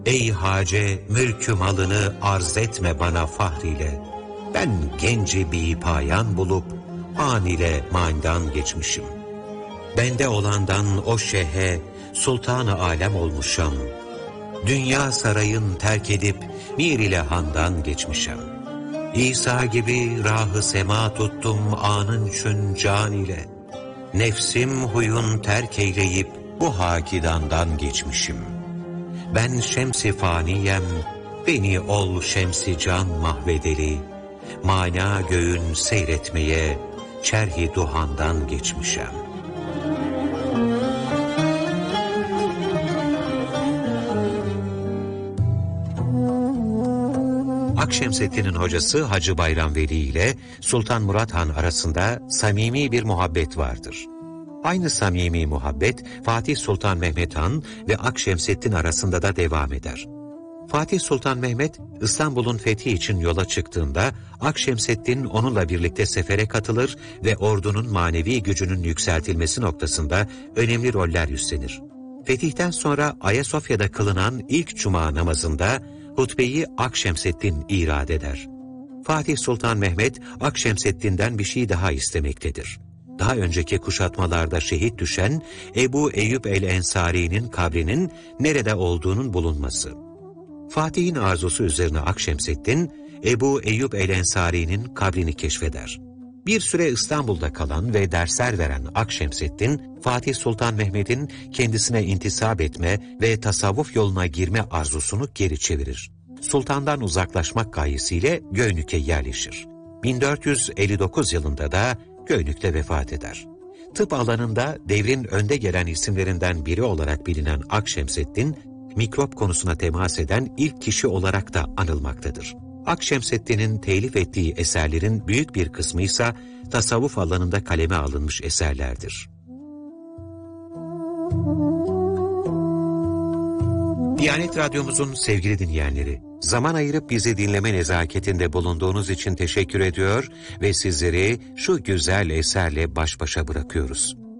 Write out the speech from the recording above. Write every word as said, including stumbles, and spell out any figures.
Ey hace mülkü malını arz etme bana fahriyle. Ben genci bir payan bulup an ile mandan geçmişim. Bende olandan o şeyhe sultan-ı alem olmuşam. Dünya sarayın terk edip mir ile handan geçmişem. İsa gibi rahı sema tuttum anın çün can ile. Nefsim huyun terk eyleyip bu hakidandan geçmişim. Ben şems-i faniyem, beni ol şems-i can mahvedeli. Mana göğün seyretmeye çerhi duhandan geçmişem. Akşemseddin'in hocası Hacı Bayram Veli ile Sultan Murat Han arasında samimi bir muhabbet vardır. Aynı samimi muhabbet Fatih Sultan Mehmet Han ve Akşemseddin arasında da devam eder. Fatih Sultan Mehmet İstanbul'un fethi için yola çıktığında Akşemseddin onunla birlikte sefere katılır ve ordunun manevi gücünün yükseltilmesi noktasında önemli roller üstlenir. Fetihten sonra Ayasofya'da kılınan ilk cuma namazında hutbeyi Akşemseddin irad eder. Fatih Sultan Mehmet Akşemseddin'den bir şey daha istemektedir. Daha önceki kuşatmalarda şehit düşen Ebu Eyyub el-Ensari'nin kabrinin nerede olduğunun bulunması. Fatih'in arzusu üzerine Akşemseddin, Ebu Eyyub el-Ensari'nin kabrini keşfeder. Bir süre İstanbul'da kalan ve dersler veren Akşemseddin, Fatih Sultan Mehmet'in kendisine intisap etme ve tasavvuf yoluna girme arzusunu geri çevirir. Sultandan uzaklaşmak gayesiyle Göynük'e yerleşir. bin dört yüz elli dokuz yılında da Göynük'te vefat eder. Tıp alanında devrin önde gelen isimlerinden biri olarak bilinen Akşemseddin, mikrop konusuna temas eden ilk kişi olarak da anılmaktadır. Akşemseddin'in telif ettiği eserlerin büyük bir kısmı ise tasavvuf alanında kaleme alınmış eserlerdir. Diyanet Radyomuzun sevgili dinleyenleri, zaman ayırıp bizi dinleme nezaketinde bulunduğunuz için teşekkür ediyor ve sizleri şu güzel eserle baş başa bırakıyoruz.